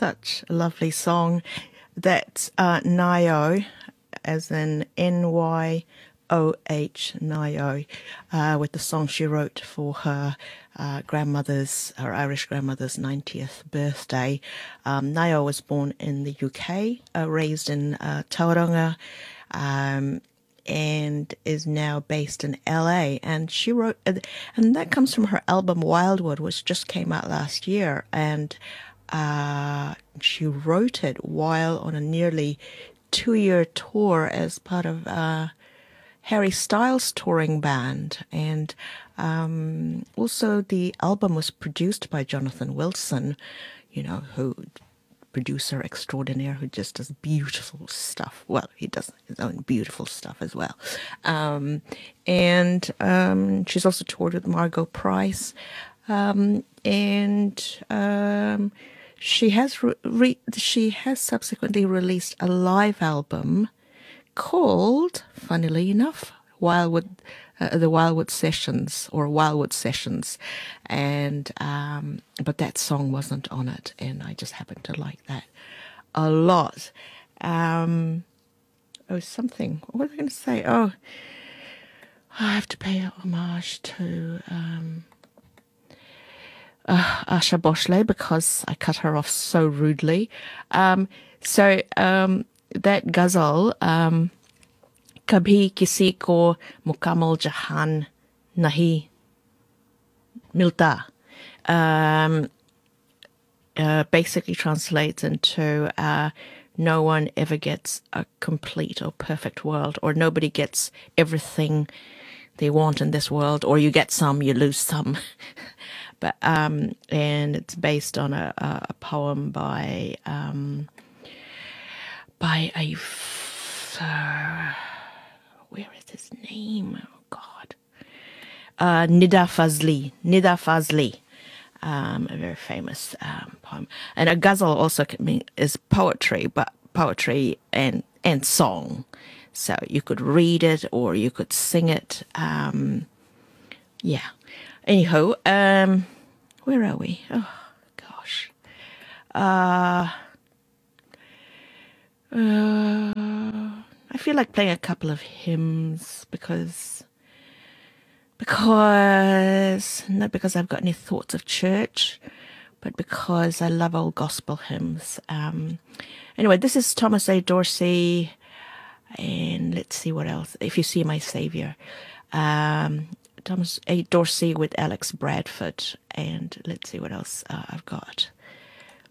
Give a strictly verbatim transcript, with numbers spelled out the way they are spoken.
such a lovely song. That's uh, Nyo, as in N Y O H, Nyo, uh, with the song she wrote for her uh, grandmother's, her Irish grandmother's ninetieth birthday. Um, Nyo was born in the U K, uh, raised in uh, Tauranga, um, and is now based in L A. And she wrote, and that comes from her album Wildwood, which just came out last year. And uh, she wrote it while on a nearly two-year tour as part of uh, Harry Styles' touring band. And um, also the album was produced by Jonathan Wilson, you know, who producer extraordinaire who just does beautiful stuff. Well, he does his own beautiful stuff as well. Um, and um, she's also toured with Margot Price. Um, and um, she has re- re- she has subsequently released a live album called, funnily enough, Wildwood, uh, the Wildwood Sessions or Wildwood Sessions, and um, but that song wasn't on it, and I just happened to like that a lot. Um, oh, something. What was I going to say? Oh, I have to pay homage to um, uh, Asha Boshle because I cut her off so rudely. Um, so um, that ghazal. Um, Kabhi kisi ko mukamal jahan nahi milta, um, uh, basically translates into uh, no one ever gets a complete or perfect world, or nobody gets everything they want in this world, or you get some, you lose some. But um, and it's based on a, a, a poem by um, by a. Uh, where is his name? Oh, God. Uh, Nida Fazli. Nida Fazli. Um, a very famous um, poem. And a ghazal also can mean, is poetry, but poetry and, and song. So you could read it or you could sing it. Um, yeah. Anyhow, um, where are we? Oh, gosh. Uh... Uh, I feel like playing a couple of hymns because, because, not because I've got any thoughts of church, but because I love old gospel hymns. Um, anyway, this is Thomas A. Dorsey, and let's see what else. If You See My Savior. Um, Thomas A. Dorsey with Alex Bradford, and let's see what else uh, I've got.